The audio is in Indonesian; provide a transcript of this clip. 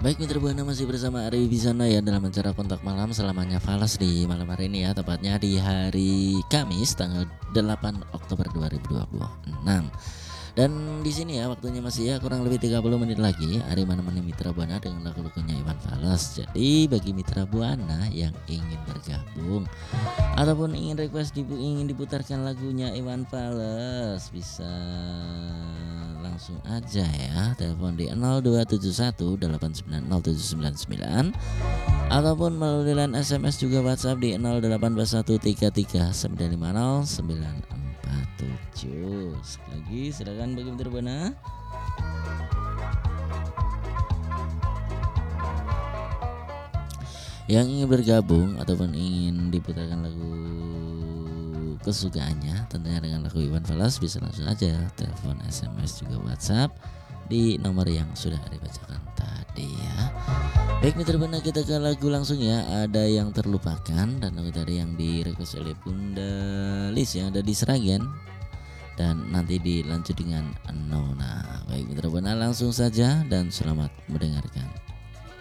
Baik mitra Buana, masih bersama Ari Wisana ya dalam acara kontak malam selamanya Falas di malam hari ini ya, tepatnya di hari Kamis tanggal 8 Oktober 2026. Dan di sini ya waktunya masih ya kurang lebih 30 menit lagi Ari menemani mitra Buana dengan lagu-lagunya Iwan Fals. Jadi bagi mitra Buana yang ingin bergabung ataupun ingin request ingin diputarkan lagunya Iwan Fals, bisa langsung aja ya telepon di 0271890799 ataupun melalui line SMS juga WhatsApp di 082133950947. Sekali lagi silakan bagi mitra Buana. Yang ingin bergabung ataupun ingin diputarkan lagu kesukaannya tentunya dengan lagu Iwan Fals, bisa langsung aja telepon, SMS juga WhatsApp di nomor yang sudah dibacakan tadi ya. Baik mitra Buana, kita ke lagu langsung ya. Ada yang terlupakan dan lagu tadi yang direquest oleh Bunda Lis yang ada di Sragen dan nanti dilanjut dengan Nona. Baik mitra Buana, langsung saja dan selamat mendengarkan.